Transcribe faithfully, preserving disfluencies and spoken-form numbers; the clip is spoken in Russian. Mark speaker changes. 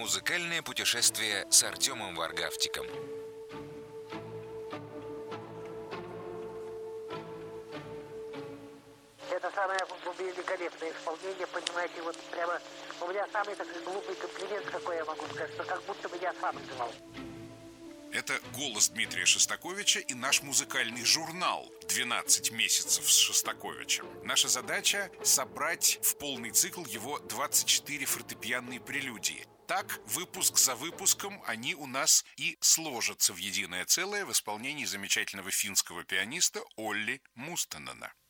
Speaker 1: Музыкальное путешествие с Артемом Варгавтиком.
Speaker 2: Это самое великолепное исполнение, понимаете, вот прямо у меня самый такой глупый комплимент, какой я могу сказать, что как будто бы я сам певал.
Speaker 3: Это голос Дмитрия Шостаковича и наш музыкальный журнал «двенадцать месяцев с Шостаковичем». Наша задача – собрать в полный цикл его двадцать четыре фортепианные прелюдии. Так, выпуск за выпуском они у нас и сложатся в единое целое в исполнении замечательного финского пианиста Олли Мустонена.